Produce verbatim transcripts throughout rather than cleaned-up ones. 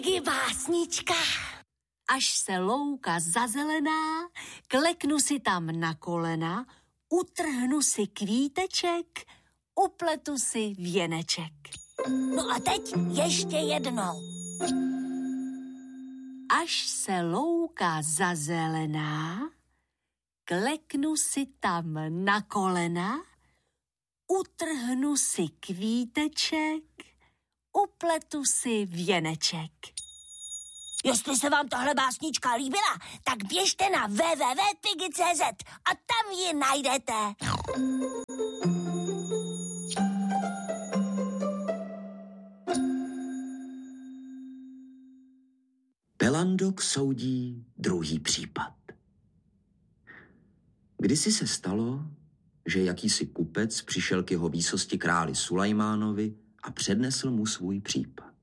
Je básnička. Až se louka zazelená, kleknu si tam na kolena, utrhnu si kvíteček, upletu si věneček. No a teď ještě jednou. Až se louka zazelená, kleknu si tam na kolena, utrhnu si kvíteček, upletu si věneček. Jestli se vám tahle básnička líbila, tak běžte na w w w tečka piggy tečka c z a tam ji najdete. Pelandok soudí druhý případ. Kdysi se stalo, že jakýsi kupec přišel k jeho výsosti králi Sulajmánovi a přednesl mu svůj případ.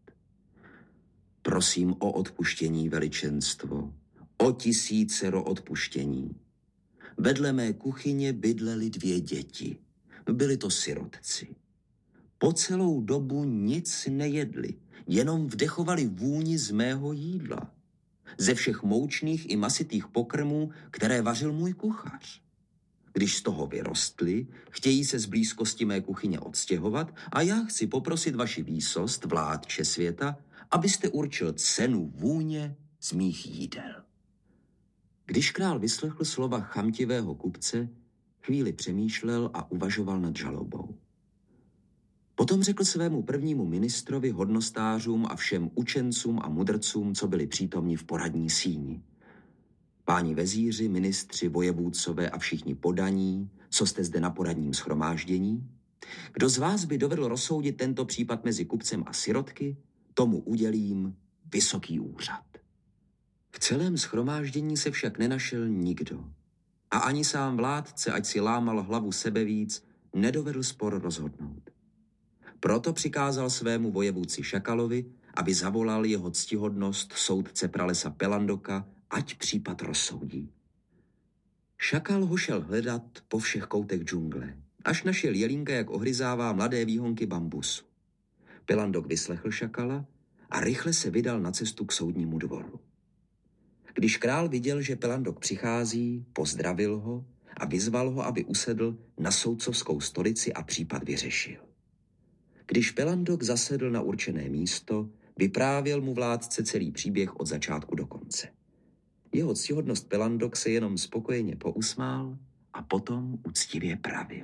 Prosím o odpuštění, veličenstvo, o tisícero odpuštění. Vedle mé kuchyně bydlely dvě děti. Byli to sirotci. Po celou dobu nic nejedli, jenom vdechovali vůni z mého jídla. Ze všech moučných i masitých pokrmů, které vařil můj kuchař. Když z toho vyrostli, chtějí se z blízkosti mé kuchyně odstěhovat a já chci poprosit vaši výsost, vládče světa, abyste určil cenu vůně z mých jídel. Když král vyslechl slova chamtivého kupce, chvíli přemýšlel a uvažoval nad žalobou. Potom řekl svému prvnímu ministrovi, hodnostářům a všem učencům a mudrcům, co byli přítomni v poradní síni. Páni vezíři, ministři, vojevůdcové a všichni podaní, co jste zde na poradním shromáždění, kdo z vás by dovedl rozsoudit tento případ mezi kupcem a sirotky, tomu udělím vysoký úřad. V celém shromáždění se však nenašel nikdo. A ani sám vládce, ať si lámal hlavu sebevíc, nedovedl spor rozhodnout. Proto přikázal svému vojevůdci Šakalovi, aby zavolal jeho ctihodnost soudce pralesa Pelandoka, ať případ rozsoudí. Šakal ho šel hledat po všech koutech džungle, až našel jelínka, jak ohryzává mladé výhonky bambusu. Pelandok vyslechl Šakala a rychle se vydal na cestu k soudnímu dvoru. Když král viděl, že Pelandok přichází, pozdravil ho a vyzval ho, aby usedl na soudcovskou stolici a případ vyřešil. Když Pelandok zasedl na určené místo, vyprávěl mu vládce celý příběh od začátku do konce. Jeho ctihodnost Pelandok se jenom spokojeně pousmál a potom úctivě pravil.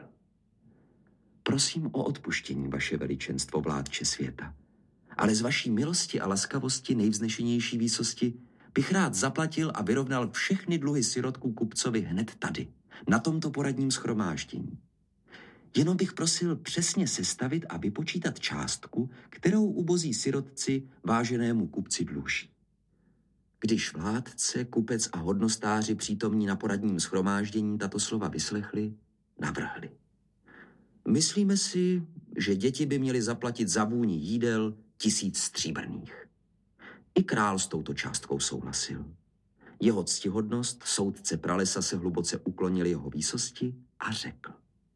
Prosím o odpuštění, vaše veličenstvo, vládče světa, ale z vaší milosti a laskavosti nejvznešenější výsosti bych rád zaplatil a vyrovnal všechny dluhy sirotků kupcovi hned tady, na tomto poradním shromáždění. Jenom bych prosil přesně sestavit a vypočítat částku, kterou ubozí sirotci váženému kupci dluží. Když vládce, kupec a hodnostáři přítomní na poradním shromáždění tato slova vyslechli, navrhli. Myslíme si, že děti by měly zaplatit za vůni jídel tisíc stříbrných. I král s touto částkou souhlasil. Jeho ctihodnost, soudce pralesa, se hluboce uklonil jeho výsosti a řekl.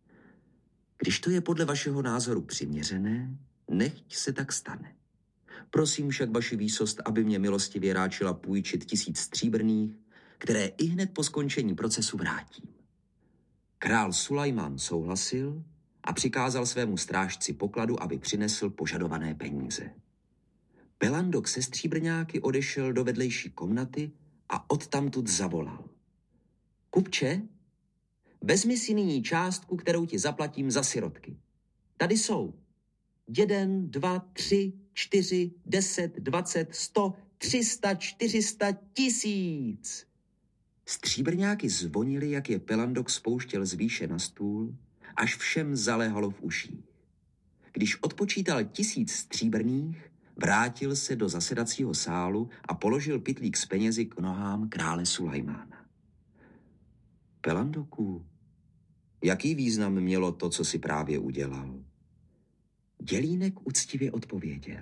Když to je podle vašeho názoru přiměřené, nechť se tak stane. Prosím však vaši výsost, aby mě milostivě ráčila půjčit tisíc stříbrných, které i hned po skončení procesu vrátím. Král Sulajmán souhlasil a přikázal svému strážci pokladu, aby přinesl požadované peníze. Pelandok se stříbrňáky odešel do vedlejší komnaty a odtamtud zavolal. Kupče, vezmi si nyní částku, kterou ti zaplatím za sirotky. Tady jsou. Jeden, dva, tři, čtyři, deset, dvacet, sto, tři sta, čtyři sta, tisíc. Stříbrňáky zvonily, jak je Pelandok spouštěl z výše na stůl, až všem zaléhalo v uších. Když odpočítal tisíc stříbrných, vrátil se do zasedacího sálu a položil pytlík s penězi k nohám krále Sulajmána. Pelandoku, jaký význam mělo to, co si právě udělal? Dělínek uctivě odpověděl.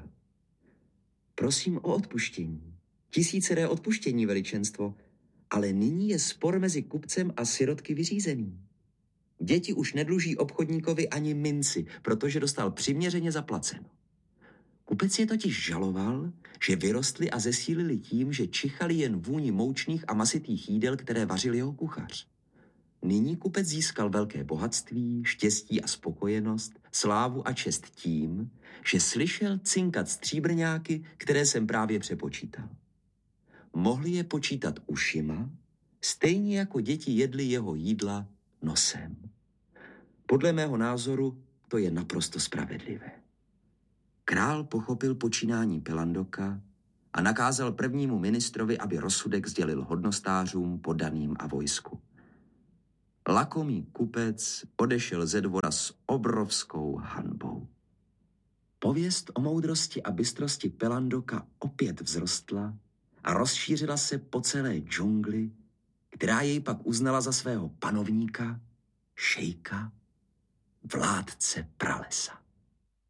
Prosím o odpuštění. Tisíceré odpuštění, veličenstvo, ale nyní je spor mezi kupcem a sirotky vyřízený. Děti už nedluží obchodníkovi ani minci, protože dostal přiměřeně zaplaceno. Kupec je totiž žaloval, že vyrostli a zesílili tím, že čichali jen vůni moučných a masitých jídel, které vařil jeho kuchař. Nyní kupec získal velké bohatství, štěstí a spokojenost, slávu a čest tím, že slyšel cinkat stříbrňáky, které jsem právě přepočítal. Mohli je počítat ušima, stejně jako děti jedly jeho jídla nosem. Podle mého názoru to je naprosto spravedlivé. Král pochopil počínání Pelandoka a nakázal prvnímu ministrovi, aby rozsudek sdělil hodnostářům, poddaným a vojsku. Lakomý kupec odešel ze dvora s obrovskou hanbou. Pověst o moudrosti a bystrosti Pelandoka opět vzrostla a rozšířila se po celé džungli, která jej pak uznala za svého panovníka, šejka, vládce pralesa.